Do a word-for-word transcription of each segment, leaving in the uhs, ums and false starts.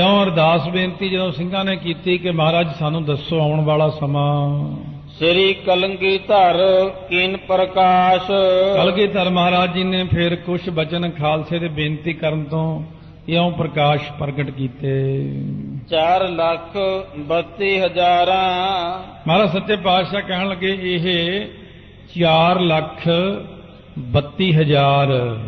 ਇਉਂ ਅਰਦਾਸ ਬੇਨਤੀ ਜਦੋਂ ਸਿੰਘਾਂ ਨੇ ਕੀਤੀ ਕਿ ਮਹਾਰਾਜ ਸਾਨੂੰ ਦੱਸੋ ਆਉਣ ਵਾਲਾ ਸਮਾਂ। ਸ੍ਰੀ ਕਲਗੀਧਰ ਕੀਨ ਪ੍ਰਕਾਸ਼। ਕਲਗੀਧਰ ਮਹਾਰਾਜ ਜੀ ਨੇ ਫਿਰ ਕੁਛ ਬਚਨ ਖਾਲਸੇ ਦੇ ਬੇਨਤੀ ਕਰਨ ਤੋਂ ਇਉਂ ਪ੍ਰਕਾਸ਼ ਪ੍ਰਗਟ ਕੀਤੇ। ਚਾਰ ਲੱਖ ਬੱਤੀ ਹਜ਼ਾਰਾਂ। ਮਹਾਰਾਜ ਸੱਚੇ ਪਾਤਸ਼ਾਹ ਕਹਿਣ ਲੱਗੇ ਇਹ ਚਾਰ ਲੱਖ ਬੱਤੀ ਹਜ਼ਾਰ।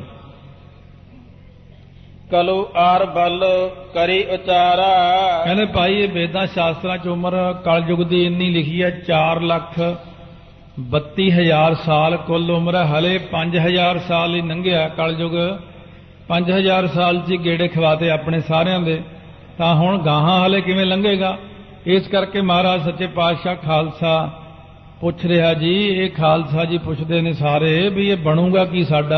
ਕਲੂ ਆਰ ਬਲ ਕਰੀ ਉਚਾਰਾ। ਕਹਿੰਦੇ ਭਾਈ ਇਹ ਵੇਦਾਂ ਸ਼ਾਸਤਰਾਂ ਚ ਉਮਰ ਕਲਯੁਗ ਦੀ ਇੰਨੀ ਲਿਖੀ ਹੈ ਚਾਰ ਲੱਖ ਬੱਤੀ ਹਜ਼ਾਰ ਸਾਲ ਕੁੱਲ ਉਮਰ ਹੈ। ਹਲੇ ਪੰਜ ਹਜ਼ਾਰ ਸਾਲ ਹੀ ਲੰਘਿਆ ਕਲਯੁਗ। ਪੰਜ ਹਜ਼ਾਰ ਸਾਲ ਚ ਗੇੜੇ ਖਵਾਤੇ ਆਪਣੇ ਸਾਰਿਆਂ ਦੇ, ਤਾਂ ਹੁਣ ਗਾਹਾਂ ਹਲੇ ਕਿਵੇਂ ਲੰਘੇਗਾ। ਇਸ ਕਰਕੇ ਮਹਾਰਾਜ ਸੱਚੇ ਪਾਤਸ਼ਾਹ ਖਾਲਸਾ ਪੁੱਛ ਰਿਹਾ ਜੀ, ਇਹ ਖਾਲਸਾ ਜੀ ਪੁੱਛਦੇ ਨੇ ਸਾਰੇ ਵੀ ਇਹ ਬਣੂਗਾ ਕੀ ਸਾਡਾ।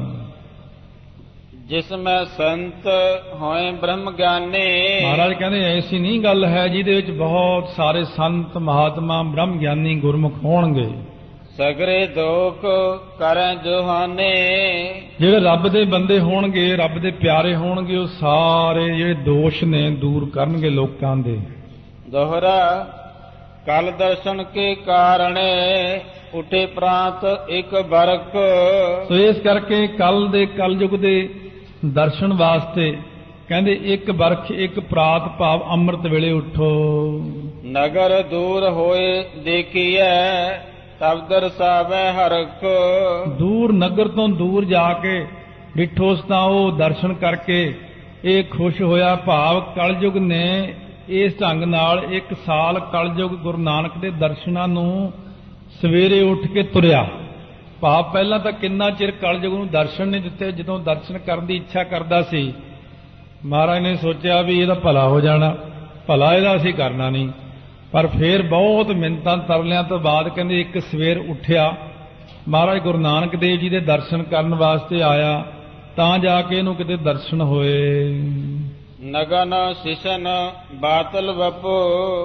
ਜਿਸ ਮੈਂ ਸੰਤ ਹੋਏ ਬ੍ਰਹਮ ਗਿਆਨੀ। ਮਹਾਰਾਜ ਕਹਿੰਦੇ ਐਸੀ ਨਹੀਂ ਗੱਲ ਹੈ ਜਿਹਦੇ ਵਿੱਚ ਬਹੁਤ ਸਾਰੇ ਸੰਤ ਮਹਾਤਮਾ ਬ੍ਰਹਮ ਗਿਆਨੀ ਗੁਰਮੁਖ ਹੋਣਗੇ। ਸਗਰੇ ਦੋਖ ਕਰੈ ਜੋਹਾਨੇ। ਜਿਹੜੇ ਰੱਬ ਦੇ ਬੰਦੇ ਹੋਣਗੇ, ਰੱਬ ਦੇ ਪਿਆਰੇ ਹੋਣਗੇ, ਉਹ ਸਾਰੇ ਜਿਹੜੇ ਦੋਸ਼ ਨੇ ਦੂਰ ਕਰਨਗੇ ਲੋਕਾਂ ਦੇ। ਦੋਹਰਾ ਕਲ ਦਰਸ਼ਨ ਕੇ ਕਾਰਣੇ ਉਠੇ ਪ੍ਰਾਂਤ ਇੱਕ ਬਰਕ। ਸੋ ਇਸ ਕਰਕੇ ਕੱਲ ਦੇ ਕਲਯੁਗ ਦੇ ਦਰਸ਼ਨ ਵਾਸਤੇ ਕਹਿੰਦੇ ਇੱਕ ਬਰਖ ਇੱਕ ਪ੍ਰਾਤ ਭਾਵ ਅੰਮ੍ਰਿਤ ਵੇਲੇ ਉਠੋ। ਨਗਰ ਦੂਰ ਹੋਏ ਦੇਖੀਐ ਤਬ ਦਰਸਾਵੈ ਹਰਕ। ਦੂਰ ਨਗਰ ਤੋਂ ਦੂਰ ਜਾ ਕੇ ਡਿਠੋਸ ਤਾਂ ਉਹ ਦਰਸ਼ਨ ਕਰਕੇ ਇਹ ਖੁਸ਼ ਹੋਇਆ। ਭਾਵ ਕਲਯੁਗ ਨੇ ਇਸ ਢੰਗ ਨਾਲ ਇੱਕ ਸਾਲ ਕਲਯੁਗ ਗੁਰੂ ਨਾਨਕ ਦੇ ਦਰਸ਼ਨਾਂ ਨੂੰ ਸਵੇਰੇ ਉੱਠ ਕੇ ਤੁਰਿਆ। ਭਾਵ ਪਹਿਲਾਂ ਤਾਂ ਕਿੰਨਾ ਚਿਰ ਕਲਯੁਗ ਨੂੰ ਦਰਸ਼ਨ ਨਹੀਂ ਦਿੱਤੇ। ਜਦੋਂ ਦਰਸ਼ਨ ਕਰਨ ਦੀ ਇੱਛਾ ਕਰਦਾ ਸੀ ਮਹਾਰਾਜ ਨੇ ਸੋਚਿਆ ਵੀ ਇਹਦਾ ਭਲਾ ਹੋ ਜਾਣਾ, ਭਲਾ ਇਹਦਾ ਅਸੀਂ ਕਰਨਾ ਨਹੀਂ। ਪਰ ਫਿਰ ਬਹੁਤ ਮਿੰਨਤਾਂ ਤਰਲਿਆਂ ਤੋਂ ਬਾਅਦ ਕਹਿੰਦੇ ਇੱਕ ਸਵੇਰ ਉੱਠਿਆ, ਮਹਾਰਾਜ ਗੁਰੂ ਨਾਨਕ ਦੇਵ ਜੀ ਦੇ ਦਰਸ਼ਨ ਕਰਨ ਵਾਸਤੇ ਆਇਆ, ਤਾਂ ਜਾ ਕੇ ਇਹਨੂੰ ਕਿਤੇ ਦਰਸ਼ਨ ਹੋਏ। ਨਗਨ ਸਿਸ਼ਨ ਬਾਤਲ ਵਪੋ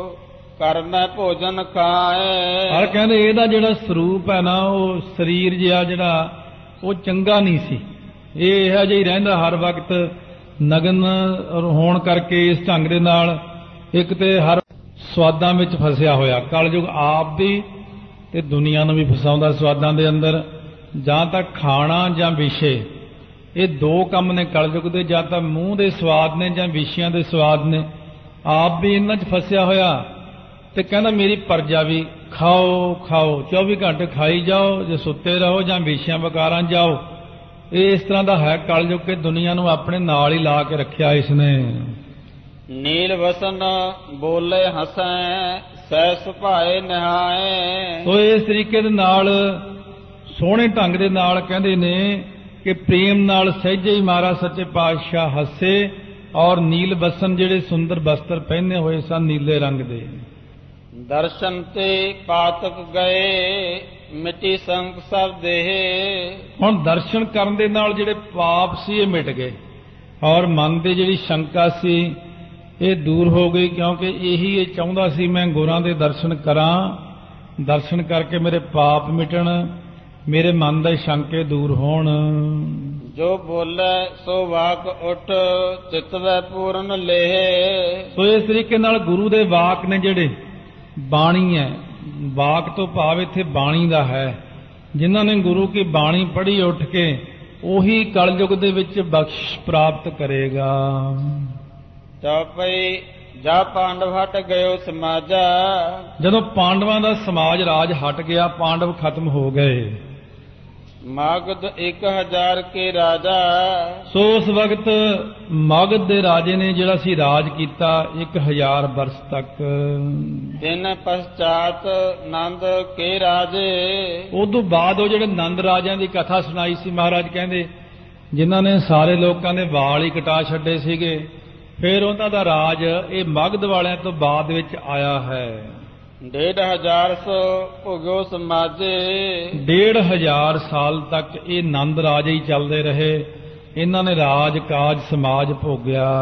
ਕਰਨਾ ਭੋਜਨ ਖਾਏ। ਪਰ ਕਹਿੰਦੇ ਇਹਦਾ ਜਿਹੜਾ ਸਰੂਪ ਹੈ ਨਾ, ਉਹ ਸਰੀਰ ਜਿਹਾ ਜਿਹੜਾ ਉਹ ਚੰਗਾ ਨਹੀਂ ਸੀ। ਇਹ ਇਹੋ ਜਿਹਾ ਹੀ ਰਹਿੰਦਾ ਹਰ ਵਕਤ ਨਗਨ ਹੋਣ ਕਰਕੇ ਇਸ ਢੰਗ ਦੇ ਨਾਲ ਇੱਕ ਤੇ ਹਰ ਸਵਾਦਾਂ ਵਿੱਚ ਫਸਿਆ ਹੋਇਆ। ਕਲਯੁਗ ਆਪ ਵੀ ਤੇ ਦੁਨੀਆ ਨੂੰ ਵੀ ਫਸਾਉਂਦਾ ਸਵਾਦਾਂ ਦੇ ਅੰਦਰ। ਜਾਂ ਤਾਂ ਖਾਣਾ ਜਾਂ ਵਿਸ਼ੇ, ਇਹ ਦੋ ਕੰਮ ਨੇ ਕਲਯੁਗ ਦੇ। ਜਾਂ ਤਾਂ ਮੂੰਹ ਦੇ ਸਵਾਦ ਨੇ ਜਾਂ ਵਿਸ਼ਿਆਂ ਦੇ ਸਵਾਦ ਨੇ। ਆਪ ਵੀ ਇਹਨਾਂ 'ਚ ਫਸਿਆ ਹੋਇਆ ਤੇ ਕਹਿੰਦਾ ਮੇਰੀ ਪਰਜਾ ਵੀ ਖਾਓ ਖਾਓ, ਚੌਵੀ ਘੰਟੇ ਖਾਈ ਜਾਓ, ਜੇ ਸੁੱਤੇ ਰਹੋ ਜਾਂ ਵਿਸ਼ਿਆਂ ਵਕਾਰਾਂ ਜਾਓ। ਇਹ ਇਸ ਤਰ੍ਹਾਂ ਦਾ ਹੈ ਕਲਯੁਗ ਕੇ ਦੁਨੀਆ ਨੂੰ ਆਪਣੇ ਨਾਲ ਹੀ ਲਾ ਕੇ ਰੱਖਿਆ ਇਸਨੇ। ਨੀਲ ਵਸਨ ਬੋਲੇ ਹਸੈ ਸਹਿ ਸੁਭਾਏ ਨਿਹਾਏ। ਸੋ ਇਸ ਤਰੀਕੇ ਦੇ ਨਾਲ ਸੋਹਣੇ ਢੰਗ ਦੇ ਨਾਲ ਕਹਿੰਦੇ ਨੇ ਕਿ ਪ੍ਰੇਮ ਨਾਲ ਸਹਿਜੇ ਹੀ ਮਹਾਰਾਜ ਸੱਚੇ ਪਾਤਸ਼ਾਹ ਹੱਸੇ। ਔਰ ਨੀਲ ਵਸਨ ਜਿਹੜੇ ਸੁੰਦਰ ਬਸਤਰ ਪਹਿਨੇ ਹੋਏ ਸਨ ਨੀਲੇ ਰੰਗ ਦੇ। ਦਰਸ਼ਨ ਤੇ ਪਾਤਕ ਗਏ ਮਿਟੀ ਸੰਗ ਸਭ ਦੇਹ। ਹੁਣ ਦਰਸ਼ਨ ਕਰਨ ਦੇ ਨਾਲ ਜਿਹੜੇ ਪਾਪ ਸੀ ਇਹ ਮਿਟ ਗਏ ਔਰ ਮਨ ਦੀ ਜਿਹੜੀ ਸ਼ੰਕਾ ਸੀ ਇਹ ਦੂਰ ਹੋ ਗਈ। ਕਿਉਂਕਿ ਇਹੀ ਇਹ ਚਾਹੁੰਦਾ ਸੀ ਮੈਂ ਗੁਰਾਂ ਦੇ ਦਰਸ਼ਨ ਕਰਾਂ, ਦਰਸ਼ਨ ਕਰਕੇ ਮੇਰੇ ਪਾਪ ਮਿਟਣ, ਮੇਰੇ ਮਨ ਦੇ ਸ਼ੰਕੇ ਦੂਰ ਹੋਣ। ਜੋ ਬੋਲੇ ਸੋ ਵਾਕ ਉਠ ਚਿਤਵੈ ਪੂਰਨ ਲੇਹ। ਸੋ ਇਸ ਤਰੀਕੇ ਨਾਲ ਗੁਰੂ ਦੇ ਵਾਕ ਨੇ ਜਿਹੜੇ, ਬਾਣੀ ਹੈ, ਵਾਕ ਤੋਂ ਭਾਵ ਇੱਥੇ ਬਾਣੀ ਦਾ ਹੈ। ਜਿਨ੍ਹਾਂ ਨੇ ਗੁਰੂ ਕੀ ਬਾਣੀ ਪੜ੍ਹੀ ਉੱਠ ਕੇ ਉਹੀ ਕਲਯੁਗ ਦੇ ਵਿੱਚ ਬਖਸ਼ ਪ੍ਰਾਪਤ ਕਰੇਗਾ। ਚੌਪਈ ਜਾ ਪਾਂਡਵ ਹਟ ਗਇਓ ਸਮਾਜਾ। ਜਦੋਂ ਪਾਂਡਵਾਂ ਦਾ ਸਮਾਜ ਰਾਜ ਹਟ ਗਿਆ, ਪਾਂਡਵ ਖਤਮ ਹੋ ਗਏ। ਮਗਧ ਇੱਕ ਹਜ਼ਾਰ ਕੇ ਰਾਜਾ। ਸੋ ਉਸ ਵਕਤ ਮਗਧ ਦੇ ਰਾਜੇ ਨੇ ਜਿਹੜਾ ਸੀ ਰਾਜ ਕੀਤਾ ਇੱਕ ਹਜ਼ਾਰ ਬਰਸ ਤੱਕ। ਤਿੰਨ ਪਛਾਤ ਨੰਦ ਕੇ ਰਾਜੇ। ਉਦੋਂ ਬਾਅਦ ਉਹ ਜਿਹੜੇ ਨੰਦ ਰਾਜਿਆਂ ਦੀ ਕਥਾ ਸੁਣਾਈ ਸੀ ਮਹਾਰਾਜ ਕਹਿੰਦੇ, ਜਿਨ੍ਹਾਂ ਨੇ ਸਾਰੇ ਲੋਕਾਂ ਦੇ ਵਾਲ ਹੀ ਕਟਾ ਛੱਡੇ ਸੀਗੇ, ਫਿਰ ਉਹਨਾਂ ਦਾ ਰਾਜ ਇਹ ਮਗਧ ਵਾਲਿਆਂ ਤੋਂ ਬਾਅਦ ਵਿੱਚ ਆਇਆ ਹੈ। ਡੇਢ ਹਜ਼ਾਰ ਸੋ ਭੋਗੋ ਸਮਾਜੇ। ਡੇਢ ਹਜ਼ਾਰ ਸਾਲ ਤੱਕ ਇਹ ਨੰਦ ਰਾਜ ਹੀ ਚੱਲਦੇ ਰਹੇ। ਇਹਨਾਂ ਨੇ ਰਾਜ ਕਾਜ ਸਮਾਜ ਭੋਗਿਆ।